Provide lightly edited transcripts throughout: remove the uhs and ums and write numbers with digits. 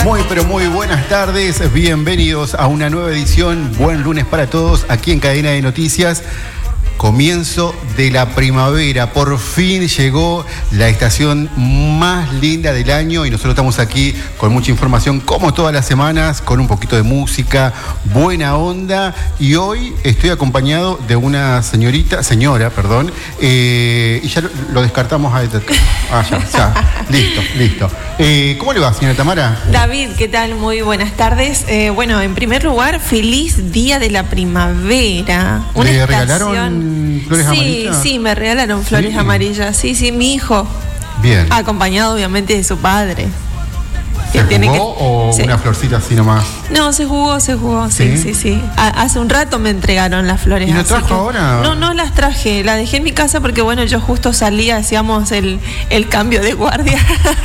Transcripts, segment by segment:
Muy, pero muy buenas tardes, bienvenidos a una nueva edición, buen lunes para todos, aquí en Cadena de Noticias. Comienzo de la primavera, por fin llegó la estación más linda del año y nosotros estamos aquí con mucha información como todas las semanas, con un poquito de música, buena onda, y hoy estoy acompañado de una señora, y ya lo descartamos a ya, listo. ¿Cómo le va, señora Tamara? David, ¿qué tal? Muy buenas tardes. Bueno, en primer lugar, feliz día de la primavera. ¿Le regalaron flores amarillas? Sí, me regalaron flores amarillas. Sí, mi hijo. Bien. Acompañado obviamente de su padre. ¿Se jugó o una florcita así nomás? No, se jugó, sí. Hace un rato me entregaron las flores. ¿Y las trajo ahora? No las traje, las dejé en mi casa porque bueno, yo justo salía, hacíamos el cambio de guardia.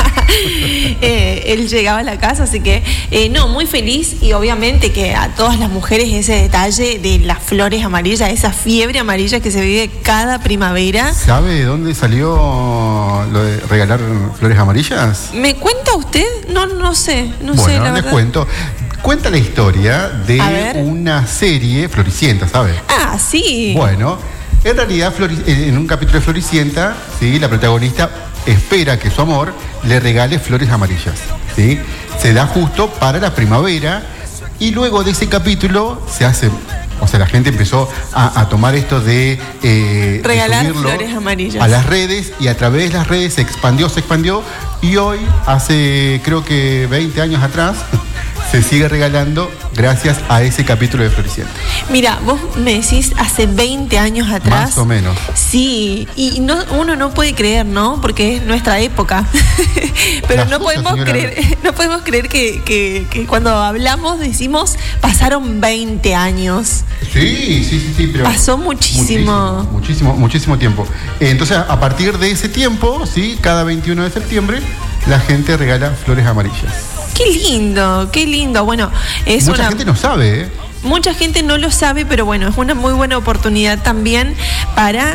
Él llegaba a la casa, así que muy feliz, y obviamente que a todas las mujeres ese detalle de las flores amarillas, esa fiebre amarilla que se vive cada primavera. ¿Sabe de dónde salió lo de regalar flores amarillas? ¿Me cuenta usted? No sé, la verdad. Les cuento. Cuenta la historia de una serie Floricienta, ¿sabe? Ah, sí. Bueno, en realidad en un capítulo de Floricienta, ¿sí?, la protagonista espera que su amor le regale flores amarillas, ¿sí? Se da justo para la primavera, y luego de ese capítulo se hace... O sea, la gente empezó a tomar esto de regalar de flores amarillas a las redes, y a través de las redes se expandió, y hoy, hace creo que 20 años atrás, se sigue regalando gracias a ese capítulo de Floricienta. Mira, vos me decís hace 20 años atrás. Más o menos. Sí, y uno no puede creer, ¿no? Porque es nuestra época. Pero no podemos creer que cuando hablamos decimos pasaron 20 años. Sí, pero pasó muchísimo tiempo. Entonces, a partir de ese tiempo, sí, cada 21 de septiembre, la gente regala flores amarillas. Qué lindo. Bueno, mucha gente no sabe, ¿eh? Mucha gente no lo sabe, pero bueno, es una muy buena oportunidad también para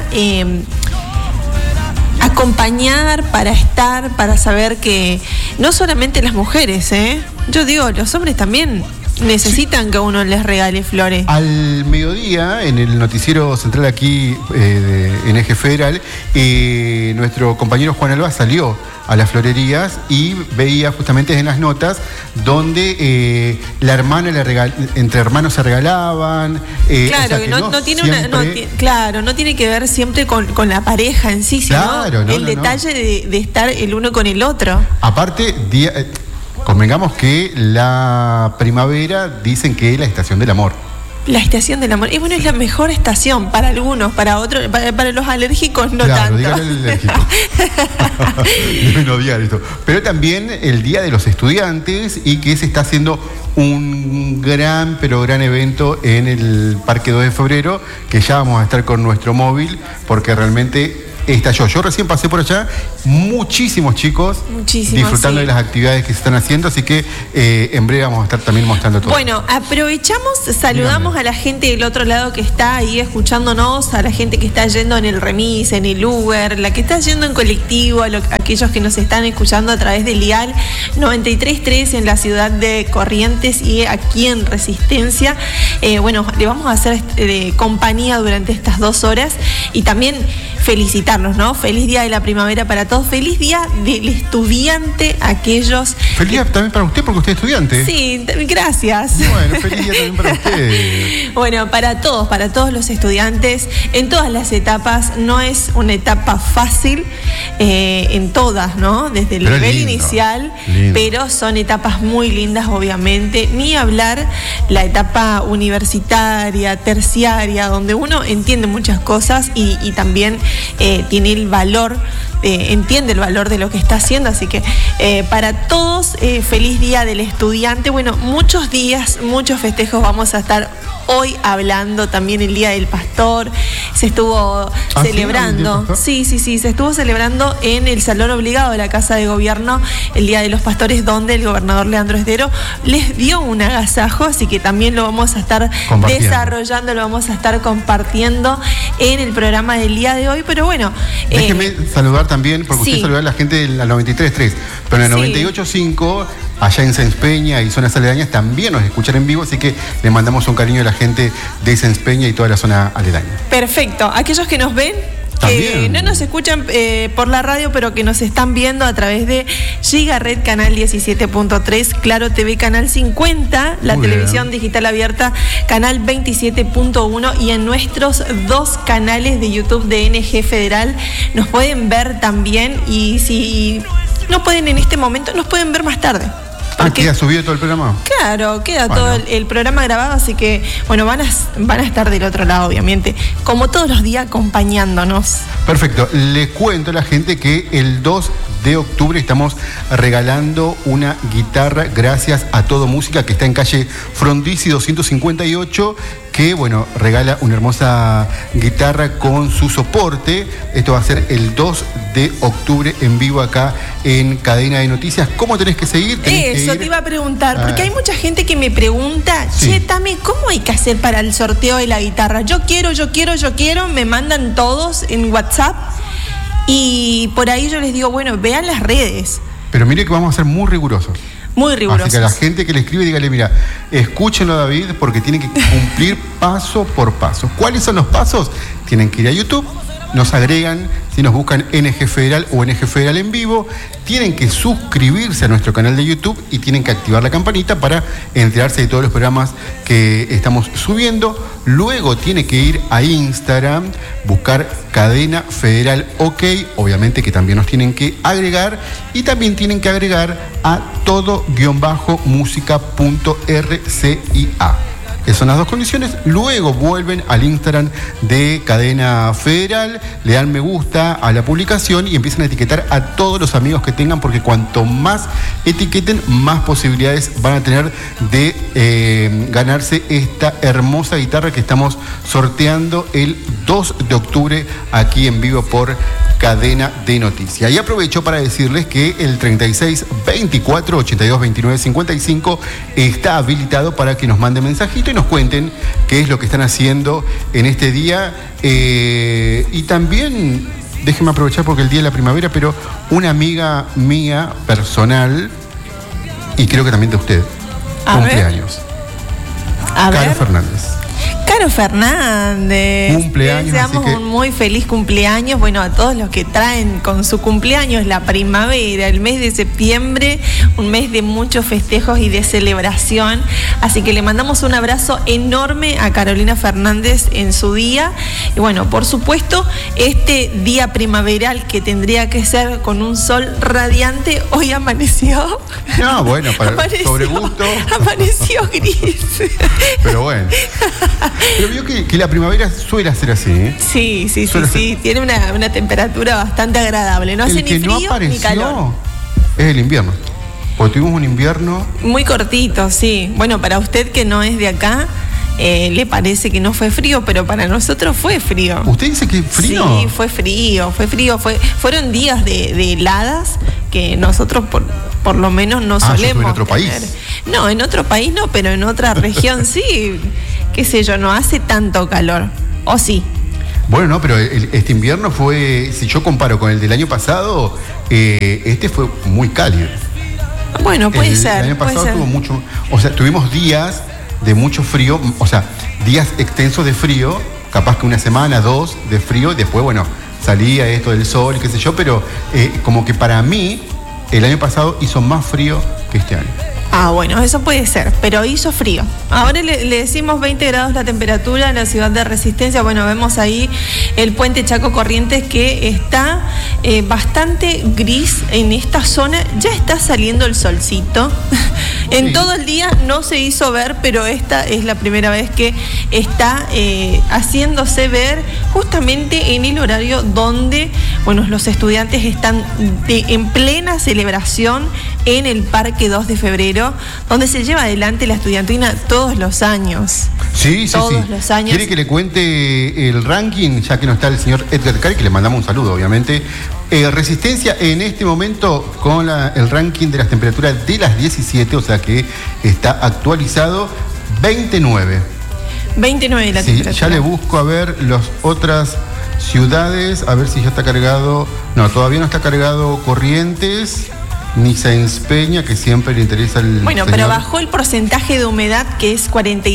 acompañar, para estar, para saber que no solamente las mujeres, yo digo, los hombres también necesitan que uno les regale flores. Al mediodía, en el noticiero central aquí en Eje Federal, nuestro compañero Juan Alba salió a las florerías y veía justamente en las notas donde la hermana entre hermanos se regalaban. Claro, que no tiene que ver siempre con la pareja en sí, sino el detalle de estar el uno con el otro. Aparte, convengamos que la primavera dicen que es la estación del amor. La estación del amor. Y bueno, es la mejor estación para algunos, para otros, para los alérgicos no tanto. Claro, dígale al alérgico. Deben odiar esto. Pero también el Día de los Estudiantes, y que se está haciendo un gran evento en el Parque 2 de Febrero, que ya vamos a estar con nuestro móvil, porque realmente estalló. Yo recién pasé por allá, muchísimos chicos disfrutando de las actividades que se están haciendo, así que en breve vamos a estar también mostrando todo. Bueno, aprovechamos, saludamos a la gente del otro lado que está ahí escuchándonos, a la gente que está yendo en el remis, en el Uber, la que está yendo en colectivo, aquellos que nos están escuchando a través del dial 93.3 en la ciudad de Corrientes y aquí en Resistencia. Bueno, le vamos a hacer compañía durante estas 2 horas, y también felicitarlos, ¿no? Feliz día de la primavera para todos, feliz día del estudiante, aquellos... Feliz día también para usted, porque usted es estudiante. Sí, gracias. Bueno, feliz día también para usted. Bueno, para todos los estudiantes, en todas las etapas. No es una etapa fácil, en todas, ¿no? Desde el nivel inicial, pero son etapas muy lindas, obviamente. Ni hablar la etapa universitaria, terciaria, donde uno entiende muchas cosas y también tiene el valor, entiende el valor de lo que está haciendo, así que para todos, feliz día del estudiante. Bueno, muchos días, muchos festejos vamos a estar hoy hablando. También el Día del Pastor se estuvo celebrando. Sí, se estuvo celebrando en el Salón Obligado de la Casa de Gobierno el Día de los Pastores, donde el gobernador Leandro Esdero les dio un agasajo, así que también lo vamos a estar desarrollando, lo vamos a estar compartiendo en el programa del día de hoy. Pero bueno, déjeme saludar también, porque usted saludó a la gente de la 93.3, pero en la 98.5 allá en Sáenz Peña y zonas aledañas también nos escuchan en vivo, así que le mandamos un cariño a la gente de Sáenz Peña y toda la zona aledaña. Perfecto. Aquellos que nos ven, que no nos escuchan por la radio, pero que nos están viendo a través de Gigaret Canal 17.3, Claro TV Canal 50, la televisión digital abierta Canal 27.1 y en nuestros 2 canales de YouTube de NG Federal nos pueden ver también, y si no pueden en este momento, nos pueden ver más tarde. ¿Queda subido todo el programa? Claro, queda todo el programa grabado, así que, bueno, van a estar del otro lado, obviamente, como todos los días, acompañándonos. Perfecto. Les cuento a la gente que el 2 de octubre estamos regalando una guitarra gracias a Todo Música, que está en calle Frondizi 258, que, bueno, regala una hermosa guitarra con su soporte. Esto va a ser el 2 de octubre en vivo acá en Cadena de Noticias. ¿Cómo tenés que seguir? Eso te iba a preguntar, porque hay mucha gente que me pregunta, che, Tami, ¿cómo hay que hacer para el sorteo de la guitarra? Yo quiero, me mandan todos en WhatsApp y por ahí yo les digo, bueno, vean las redes. Pero mire que vamos a ser muy rigurosos. Muy rigurosos. Así que a la gente que le escribe, dígale, mira, escúchenlo, David, porque tienen que cumplir paso por paso. ¿Cuáles son los pasos? Tienen que ir a YouTube, nos agregan, si nos buscan NG Federal o NG Federal en vivo, tienen que suscribirse a nuestro canal de YouTube y tienen que activar la campanita para enterarse de todos los programas que estamos subiendo. Luego tiene que ir a Instagram, buscar Cadena Federal OK, obviamente que también nos tienen que agregar, y también tienen que agregar a todo-música.rcia. Esas son las 2 condiciones. Luego vuelven al Instagram de Cadena Federal, le dan me gusta a la publicación y empiezan a etiquetar a todos los amigos que tengan, porque cuanto más etiqueten, más posibilidades van a tener de ganarse esta hermosa guitarra que estamos sorteando el 2 de octubre aquí en vivo por Cadena de Noticias. Y aprovecho para decirles que el 36 24 82 29 55 está habilitado para que nos manden mensajito y nos cuenten qué es lo que están haciendo en este día. Y también, déjenme aprovechar porque el día de la primavera, pero una amiga mía personal, y creo que también de usted, cumpleaños. Caro Fernández. Caro Fernández. Cumpleaños. Deseamos un muy feliz cumpleaños. Bueno, a todos los que traen con su cumpleaños la primavera, el mes de septiembre, un mes de muchos festejos y de celebración. Así que le mandamos un abrazo enorme a Carolina Fernández en su día. Y bueno, por supuesto, este día primaveral que tendría que ser con un sol radiante, hoy amaneció. No, bueno, sobre gusto. Amaneció gris. Pero bueno. Pero vio que la primavera suele ser así, ¿eh? Sí. Tiene una temperatura bastante agradable. No hace ni frío ni calor. Es el invierno. Porque tuvimos un invierno muy cortito, sí. Bueno, para usted que no es de acá, le parece que no fue frío, pero para nosotros fue frío. ¿Usted dice que frío? Sí, fue frío. Fueron días de heladas que nosotros por lo menos no solemos en otro tener. País. No, en otro país no, pero en otra región sí. Qué sé yo, no hace tanto calor. ¿O sí? Bueno, no, pero este invierno fue, si yo comparo con el del año pasado, este fue muy cálido. Bueno, puede ser. El año pasado tuvo mucho, tuvimos días de mucho frío, días extensos de frío, capaz que una semana, 2 de frío, y después, bueno, salía esto del sol, qué sé yo, pero como que para mí el año pasado hizo más frío que este año. Bueno, eso puede ser, pero hizo frío. Ahora le decimos 20 grados la temperatura en la ciudad de Resistencia. Bueno, vemos ahí el puente Chaco Corrientes que está bastante gris en esta zona. Ya está saliendo el solcito. En todo el día no se hizo ver, pero esta es la primera vez que está haciéndose ver justamente en el horario donde, bueno, los estudiantes están en plena celebración en el Parque 2 de Febrero, donde se lleva adelante la estudiantina todos los años. Sí. Todos los años. ¿Quiere que le cuente el ranking, ya que no está el señor Edgar Cari, que le mandamos un saludo, obviamente? Resistencia en este momento con el ranking de las temperaturas de las 17, o sea que está actualizado 29. 29 la temperatura. Ya le busco a ver las otras ciudades, a ver si ya está cargado. No, todavía no está cargado Corrientes. ni Sáenz Peña, que siempre le interesa el Bueno, señor. pero bajó el porcentaje de humedad, que es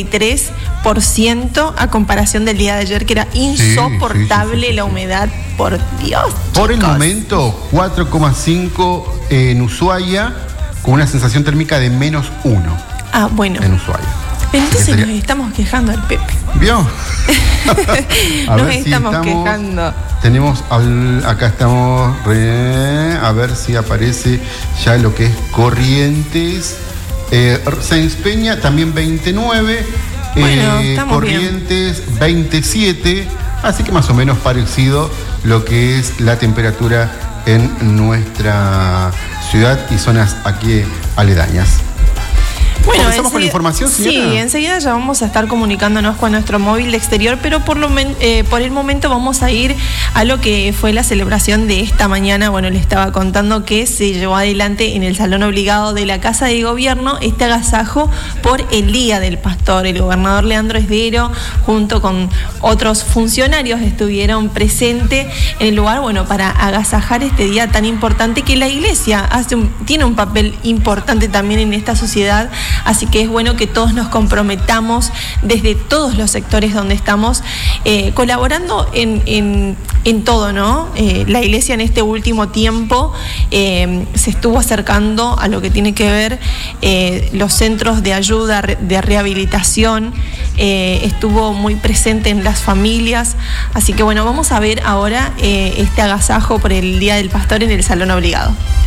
43%, a comparación del día de ayer, que era insoportable la humedad. Por Dios, Por chicos. el momento, 4,5 en Ushuaia, con una sensación térmica de -1 Ah, bueno. en Ushuaia. Entonces nos estamos quejando al Pepe. ¿Vio? Nos estamos quejando. Tenemos, acá estamos, a ver si aparece ya lo que es Corrientes. Sáenz Peña también 29. Bueno, Corrientes bien. 27. Así que más o menos parecido lo que es la temperatura en nuestra ciudad y zonas aquí aledañas. Bueno, ¿comenzamos con la información, señora? Sí, enseguida ya vamos a estar comunicándonos con nuestro móvil de exterior, pero por el momento vamos a ir a lo que fue la celebración de esta mañana. Bueno, le estaba contando que se llevó adelante en el Salón Obligado de la Casa de Gobierno este agasajo por el Día del Pastor. El gobernador Leandro Esdero, junto con otros funcionarios, estuvieron presentes en el lugar, bueno, para agasajar este día tan importante que la Iglesia tiene un papel importante también en esta sociedad. Así que es bueno que todos nos comprometamos desde todos los sectores donde estamos, colaborando en todo, ¿no? La Iglesia en este último tiempo se estuvo acercando a lo que tiene que ver los centros de ayuda, de rehabilitación, estuvo muy presente en las familias. Así que bueno, vamos a ver ahora este agasajo por el Día del Pastor en el Salón Obligado.